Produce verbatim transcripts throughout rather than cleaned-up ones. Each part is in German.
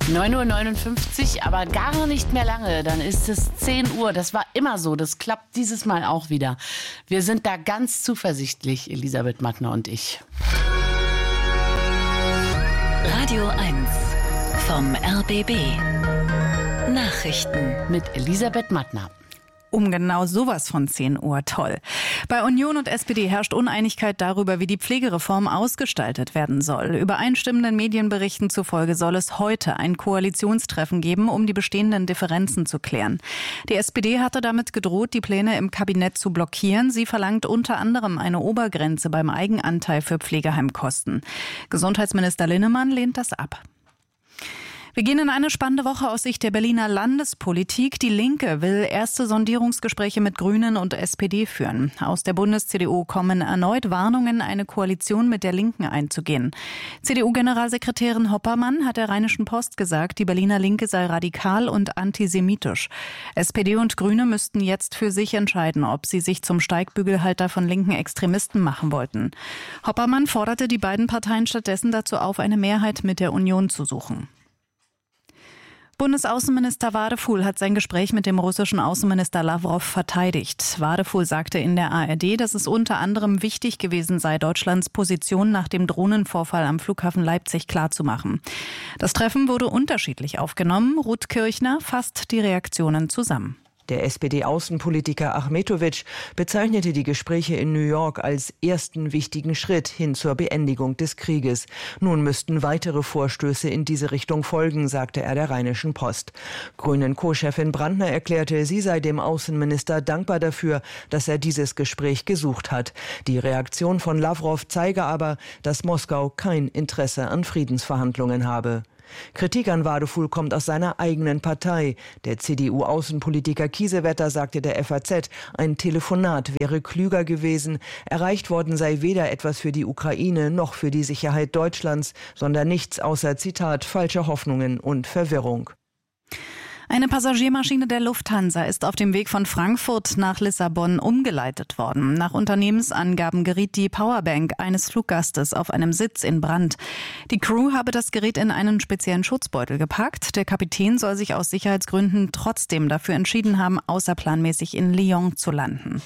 neun Uhr neunundfünfzig, aber gar nicht mehr lange. Dann ist es zehn Uhr. Das war immer so. Das klappt dieses Mal auch wieder. Wir sind da ganz zuversichtlich, Elisabeth Mattner und ich. Radio eins vom R B B. Nachrichten mit Elisabeth Mattner. Um genau sowas von zehn Uhr. Toll. Bei Union und S P D herrscht Uneinigkeit darüber, wie die Pflegereform ausgestaltet werden soll. Übereinstimmenden Medienberichten zufolge soll es heute ein Koalitionstreffen geben, um die bestehenden Differenzen zu klären. Die S P D hatte damit gedroht, die Pläne im Kabinett zu blockieren. Sie verlangt unter anderem eine Obergrenze beim Eigenanteil für Pflegeheimkosten. Gesundheitsminister Linnemann lehnt das ab. Wir gehen in eine spannende Woche aus Sicht der Berliner Landespolitik. Die Linke will erste Sondierungsgespräche mit Grünen und S P D führen. Aus der Bundes-C D U kommen erneut Warnungen, eine Koalition mit der Linken einzugehen. C D U-Generalsekretärin Hoppermann hat der Rheinischen Post gesagt, die Berliner Linke sei radikal und antisemitisch. S P D und Grüne müssten jetzt für sich entscheiden, ob sie sich zum Steigbügelhalter von linken Extremisten machen wollten. Hoppermann forderte die beiden Parteien stattdessen dazu auf, eine Mehrheit mit der Union zu suchen. Bundesaußenminister Wadefuhl hat sein Gespräch mit dem russischen Außenminister Lawrow verteidigt. Wadefuhl sagte in der A R D, dass es unter anderem wichtig gewesen sei, Deutschlands Position nach dem Drohnenvorfall am Flughafen Leipzig klarzumachen. Das Treffen wurde unterschiedlich aufgenommen. Ruth Kirchner fasst die Reaktionen zusammen. Der S P D-Außenpolitiker Achmetowitsch bezeichnete die Gespräche in New York als ersten wichtigen Schritt hin zur Beendigung des Krieges. Nun müssten weitere Vorstöße in diese Richtung folgen, sagte er der Rheinischen Post. Grünen-Co-Chefin Brandner erklärte, sie sei dem Außenminister dankbar dafür, dass er dieses Gespräch gesucht hat. Die Reaktion von Lawrow zeige aber, dass Moskau kein Interesse an Friedensverhandlungen habe. Kritik an Wadefuhl kommt aus seiner eigenen Partei. Der C D U-Außenpolitiker Kiesewetter sagte der F A Z, ein Telefonat wäre klüger gewesen. Erreicht worden sei weder etwas für die Ukraine noch für die Sicherheit Deutschlands, sondern nichts außer, Zitat, falsche Hoffnungen und Verwirrung. Eine Passagiermaschine der Lufthansa ist auf dem Weg von Frankfurt nach Lissabon umgeleitet worden. Nach Unternehmensangaben geriet die Powerbank eines Fluggastes auf einem Sitz in Brand. Die Crew habe das Gerät in einen speziellen Schutzbeutel gepackt. Der Kapitän soll sich aus Sicherheitsgründen trotzdem dafür entschieden haben, außerplanmäßig in Lyon zu landen.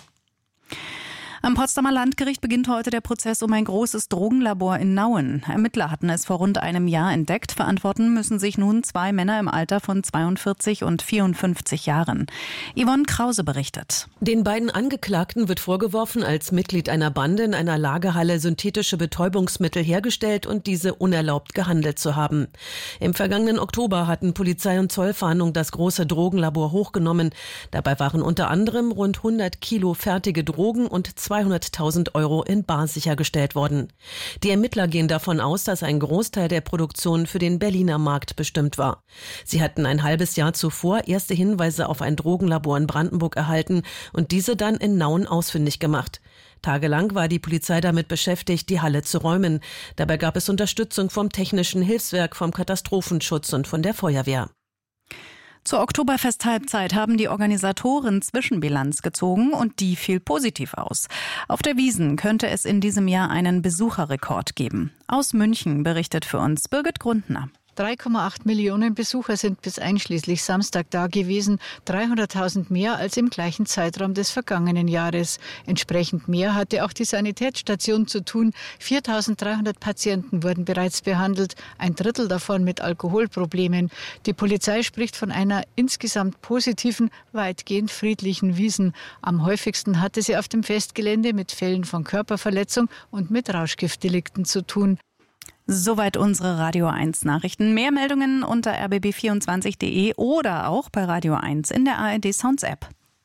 Am Potsdamer Landgericht beginnt heute der Prozess um ein großes Drogenlabor in Nauen. Ermittler hatten es vor rund einem Jahr entdeckt. Verantworten müssen sich nun zwei Männer im Alter von zweiundvierzig und vierundfünfzig Jahren. Yvonne Krause berichtet. Den beiden Angeklagten wird vorgeworfen, als Mitglied einer Bande in einer Lagerhalle synthetische Betäubungsmittel hergestellt und diese unerlaubt gehandelt zu haben. Im vergangenen Oktober hatten Polizei und Zollfahndung das große Drogenlabor hochgenommen. Dabei waren unter anderem rund hundert Kilo fertige Drogen und zweihunderttausend Euro in bar sichergestellt worden. Die Ermittler gehen davon aus, dass ein Großteil der Produktion für den Berliner Markt bestimmt war. Sie hatten ein halbes Jahr zuvor erste Hinweise auf ein Drogenlabor in Brandenburg erhalten und diese dann in Nauen ausfindig gemacht. Tagelang war die Polizei damit beschäftigt, die Halle zu räumen. Dabei gab es Unterstützung vom Technischen Hilfswerk, vom Katastrophenschutz und von der Feuerwehr. Zur Oktoberfest-Halbzeit haben die Organisatoren Zwischenbilanz gezogen und die fiel positiv aus. Auf der Wiesn könnte es in diesem Jahr einen Besucherrekord geben. Aus München berichtet für uns Birgit Grundner. drei Komma acht Millionen Besucher sind bis einschließlich Samstag da gewesen, dreihunderttausend mehr als im gleichen Zeitraum des vergangenen Jahres. Entsprechend mehr hatte auch die Sanitätsstation zu tun. viertausenddreihundert Patienten wurden bereits behandelt, ein Drittel davon mit Alkoholproblemen. Die Polizei spricht von einer insgesamt positiven, weitgehend friedlichen Wiesn. Am häufigsten hatte sie auf dem Festgelände mit Fällen von Körperverletzung und mit Rauschgiftdelikten zu tun. Soweit unsere Radio eins Nachrichten. Mehr Meldungen unter r b b vierundzwanzig punkt d e oder auch bei Radio eins in der A R D Sounds App.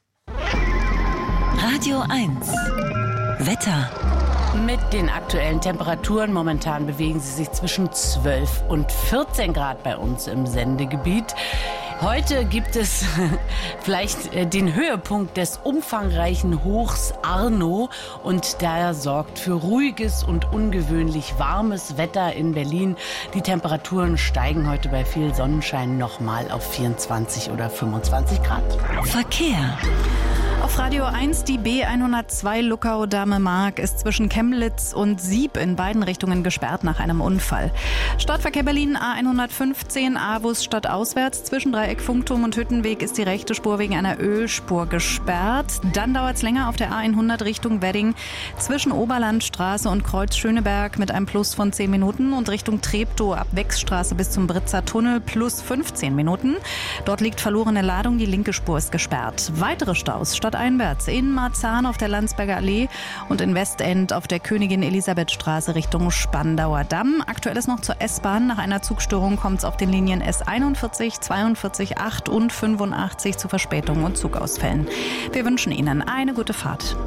Radio eins Wetter. Mit den aktuellen Temperaturen momentan bewegen sie sich zwischen zwölf und vierzehn Grad bei uns im Sendegebiet. Heute gibt es vielleicht den Höhepunkt des umfangreichen Hochs Arno und der sorgt für ruhiges und ungewöhnlich warmes Wetter in Berlin. Die Temperaturen steigen heute bei viel Sonnenschein nochmal auf vierundzwanzig oder fünfundzwanzig Grad. Verkehr. Auf Radio eins die B hundertzwei Luckau-Dahme-Mark ist zwischen Chemnitz und Sieb in beiden Richtungen gesperrt nach einem Unfall. Stadtverkehr Berlin A hundertfünfzehn, A-Bus stadtauswärts. Zwischen Dreieck Funkturm und Hüttenweg ist die rechte Spur wegen einer Ölspur gesperrt. Dann dauert es länger auf der A hundert Richtung Wedding zwischen Oberlandstraße und Kreuz Schöneberg mit einem Plus von zehn Minuten und Richtung Treptow ab Wechsstraße bis zum Britzer Tunnel plus fünfzehn Minuten. Dort liegt verlorene Ladung, die linke Spur ist gesperrt. Weitere Staus stadteinwärts in Marzahn auf der Landsberger Allee und in Westend auf der Königin-Elisabeth-Straße Richtung Spandauer Damm. Aktuell ist noch zur S-Bahn. Nach einer Zugstörung kommt es auf den Linien S einundvierzig, zweiundvierzig, acht und fünfundachtzig zu Verspätungen und Zugausfällen. Wir wünschen Ihnen eine gute Fahrt.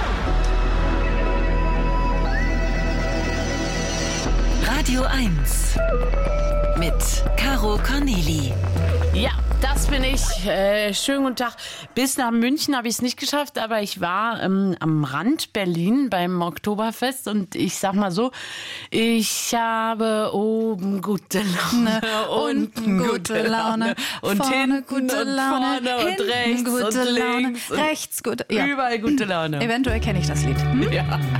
Radio eins mit Caro Corneli. Ja, das bin ich. Äh, schönen guten Tag. Bis nach München habe ich es nicht geschafft, aber ich war ähm, am Rand Berlin beim Oktoberfest und ich sag mal so, ich habe oben gute Laune, unten gute Laune, und vorne hinten gute und Laune, vorne und hinten rechts gute und Laune, links und rechts gute, ja. überall gute Laune. Eventuell kenne ich das Lied. Hm? Ja.